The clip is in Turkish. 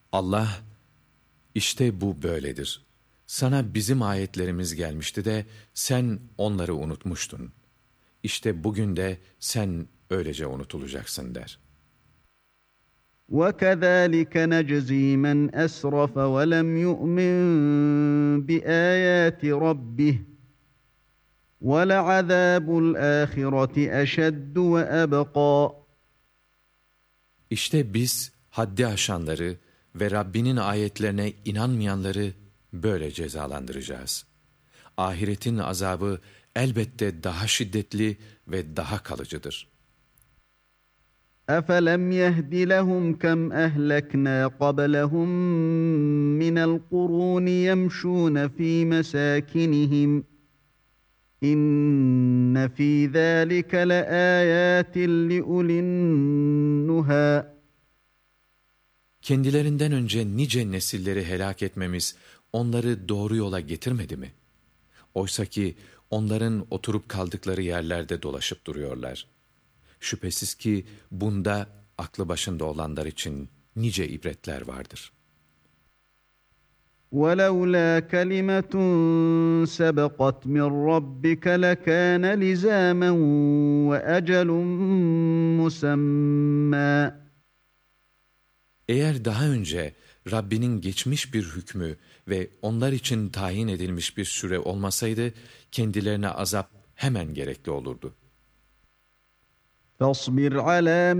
Allah, işte bu böyledir. Sana bizim ayetlerimiz gelmişti de sen onları unutmuştun. İşte bugün de sen öylece unutulacaksın der. وَكَذَٰلِكَ نَجْزِي مَنْ أَسْرَفَ وَلَمْ يُؤْمِن بِآيَاتِ رَبِّهِ وَلَعَذَابُ الْآخِرَةِ أَشَدُّ وَأَبْقَىٰ. İşte biz haddi aşanları ve Rabbinin ayetlerine inanmayanları böyle cezalandıracağız. Ahiretin azabı elbette daha şiddetli ve daha kalıcıdır. أَفَلَمْ يَهْدِ لَهُمْ كَمْ أَهْلَكْنَا قَبْلَهُم مِّنَ الْقُرُونِ يَمْشُونَ فِي مَسَاكِنِهِمْ إِنَّ فِي ذَٰلِكَ لَآيَاتٍ لِّأُولِي النُّهَىٰ. Kendilerinden önce nice nesilleri helak etmemiz onları doğru yola getirmedi mi? Oysaki onların oturup kaldıkları yerlerde dolaşıp duruyorlar. Şüphesiz ki bunda aklı başında olanlar için nice ibretler vardır. وَلَوْلَا كَلِمَةٌ سَبَقَتْ مِنْ رَبِّكَ لَكَانَ لِزَامًا وَأَجَلٌ مُّسَمًّى. Eğer daha önce Rabbinin geçmiş bir hükmü ve onlar için tayin edilmiş bir süre olmasaydı, kendilerine azap hemen gerekli olurdu. فَاصْبِرْ عَلَى